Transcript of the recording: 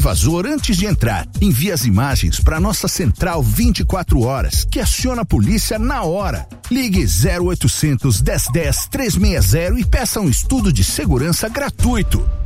invasor antes de entrar. Envie as imagens para nossa central 24 horas, que aciona a polícia na hora. Ligue 0800 1010 360 e peça um estudo de segurança gratuito.